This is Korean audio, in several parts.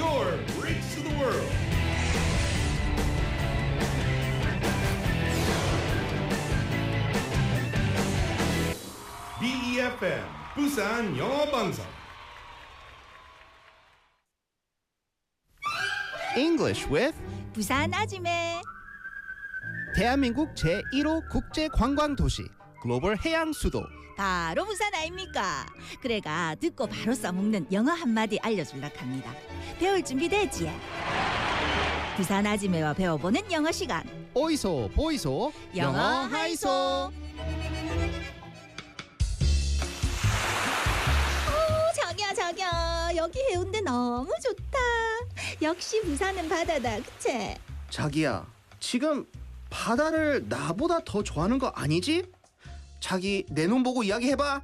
your bridge to the world. BEFM 부산 영어 방송. English with 부산 아지매. 대한민국 제1호 국제관광도시 글로벌 해양 수도 바로 부산 아닙니까? 그래가 듣고 바로 써먹는 영어 한마디 알려줄라 합니다. 배울 준비 되지? 부산 아지매와 배워보는 영어 시간. 오이소 보이소 영어 하이소. 자기야 여기 해운대 너무 좋다. 역시 부산은 바다다, 그치? 자기야, 지금 바다를 나보다 더 좋아하는 거 아니지? 자기 내 눈 보고 이야기해봐.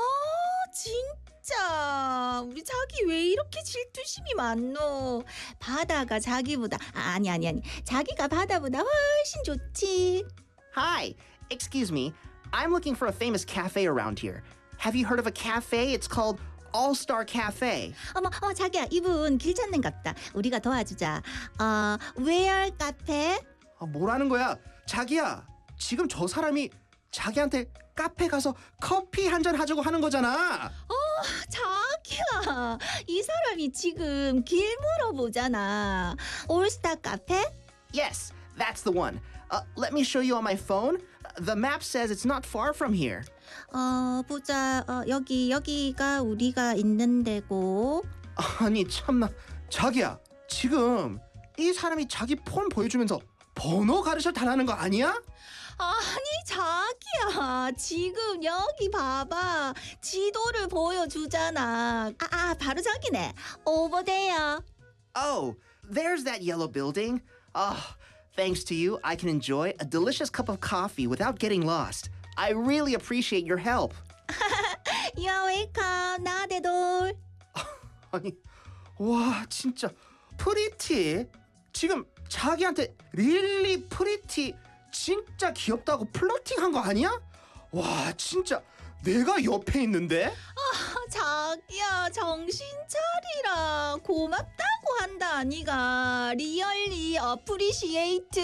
진짜 우리 자기 왜 이렇게 질투심이 많노? 바다가 자기보다 아니 자기가 바다보다 훨씬 좋지. Hi, excuse me. I'm looking for a famous cafe around here. Have you heard of a cafe? It's called All-Star Cafe. 어머 자기야, 이분 길 찾는갑다. 우리가 도와주자. Where 카페? 뭐라는 거야? 자기야, 지금 저 사람이 자기한테 카페 가서 커피 한잔 하자고 하는 거잖아. 자기야, 이 사람이 지금 길 물어보잖아. 올스타 카페? Yes, that's the one. Let me show you on my phone. The map says it's not far from here. 보자. 여기가 우리가 있는 데고. 아니 참나, 자기야, 지금 이 사람이 자기 폰 보여주면서 번호 가르쳐 달라는 거 아니야? 아니 자기야, 지금 여기 봐봐. 지도를 보여주잖아. 바로 저기네. Over there. Oh, there's that yellow building. Thanks to you, I can enjoy a delicious cup of coffee without getting lost. I really appreciate your help. You're welcome. 나대돌. 아니, 와 진짜 프리티. 지금 자기한테 릴리 프리티 진짜 귀엽다고 플러팅한 거 아니야? 와 진짜 내가 옆에 있는데? 자기야, 정신 차리라. 고맙다고 한다 아니가. 리얼리 어프리시에이트.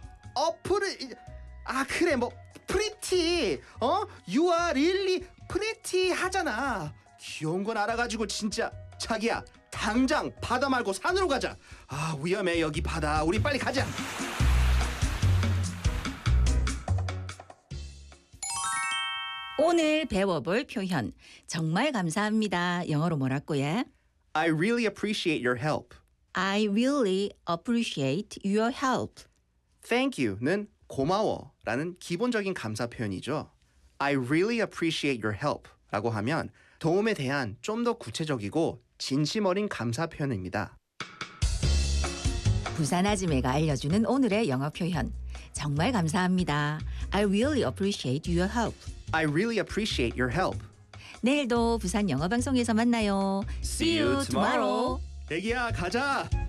그래 뭐 프리티. You are really pretty 하잖아. 귀여운 건 알아가지고 진짜. 자기야, 당장 바다 말고 산으로 가자. 위험해 여기 바다. 우리 빨리 가자. 오늘 배워볼 표현 정말 감사합니다. 영어로 뭐라고 해? I really appreciate your help. I really appreciate your help. Thank you는 고마워라는 기본적인 감사 표현이죠. I really appreciate your help 라고 하면 도움에 대한 좀 더 구체적이고 진심 어린 감사 표현입니다. 부산 아지매가 알려주는 오늘의 영어 표현 정말 감사합니다. I really appreciate your help. I really appreciate your help. 내일도 부산 영어 방송에서 만나요. See you tomorrow. 애기야, 가자.